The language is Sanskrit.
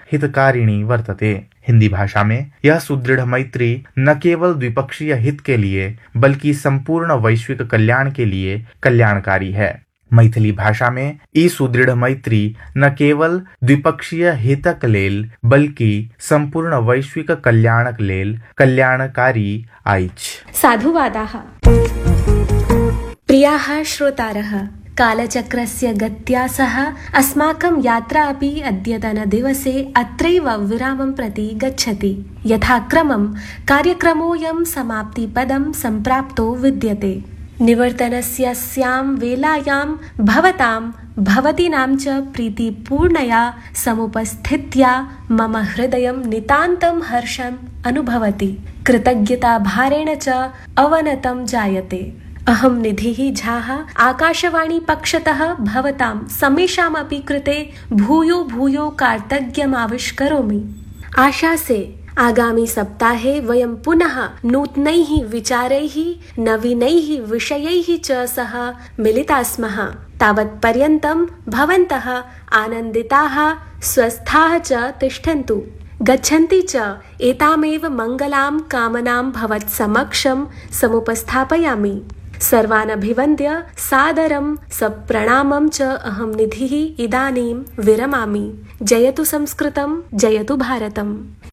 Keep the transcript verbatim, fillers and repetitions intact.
हितकारिणी वर्तते। हिंदी भाषा में यह सुदृढ़ मैत्री न केवल द्विपक्षीय हित के लिए बल्कि संपूर्ण वैश्विक कल्याण के लिए कल्याणकारी है। मैथिली भाषा में ई सुदृढ़ मैत्री न केवल द्विपक्षीय हितक लेल बल्कि संपूर्ण वैश्विक कल्याणक लेल कल्याणकारी अछि। साधुवादाः। प्रियाः श्रोतारः, कालचक्रस्य गत्या सह अस्माकं यात्रा अपि अद्यतनदिवसे अत्रैव विरामं प्रति गच्छति। यथाक्रमं कार्यक्रमोऽयं समाप्तिपदं सम्प्राप्तो विद्यते। निवर्तनस्यास्यां वेलायां भवतां भवतीनां च प्रीतिपूर्णया समुपस्थित्या मम हृदयं नितान्तं हर्षम् अनुभवति। कृतज्ञताभारेण च अवनतं जायते। अहं निधिः झाः आकाशवाणी पक्षतः भवतां समेषामपि कृते भूयो भूयो कार्तज्ञमाविष्करोमि। आशासे आगामी सप्ताहे वयं पुनः नूतनैः विचारैः नवीनैः विषयैः च सह मिलिता स्मः। तावत्पर्यन्तं भवन्तः आनन्दिताः स्वस्थाः च तिष्ठन्तु। गच्छन्ति च एतामेव मङ्गलां कामनां भवत्समक्षं समुपस्थापयामि। सर्वान् अभिवन्द्य सादरं सप्रणामं च अहं निधिः इदानीं विरमामि। जयतु संस्कृतं, जयतु भारतम्।